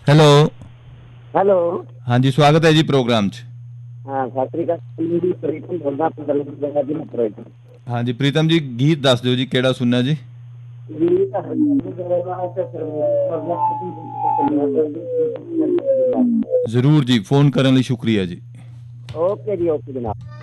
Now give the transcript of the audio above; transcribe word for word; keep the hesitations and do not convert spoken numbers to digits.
Hello hello. ਹਾਂਜੀ, ਸਵਾਗਤ ਹੈ ਜੀ ਪ੍ਰੋਗਰਾਮ 'ਚ। ਹਾਂ, ਸਤਿ ਸ੍ਰੀ ਅਕਾਲ ਜੀ। ਪ੍ਰੀਤਮ ਬੋਲਦਾ ਜਗ੍ਹਾ ਜੀ ਪ੍ਰੀਤਮ। ਹਾਂਜੀ ਪ੍ਰੀਤਮ ਜੀ, ਗੀਤ ਦੱਸ ਦਿਓ ਜੀ, ਕਿਹੜਾ ਸੁਣਨਾ ਜੀ? ਜ਼ਰੂਰ ਜੀ, ਫੋਨ ਕਰਨ ਲਈ ਸ਼ੁਕਰੀਆ ਜੀ। ਓਕੇ ਜੀ, ਓਕੇ ਜਨਾਬ।